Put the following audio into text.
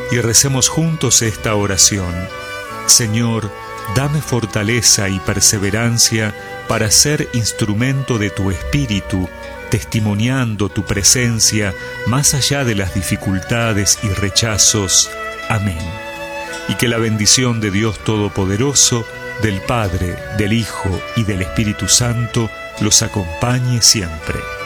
y recemos juntos esta oración. Señor, dame fortaleza y perseverancia para ser instrumento de tu Espíritu, testimoniando tu presencia más allá de las dificultades y rechazos. Amén. Y que la bendición de Dios Todopoderoso, del Padre, del Hijo y del Espíritu Santo los acompañe siempre.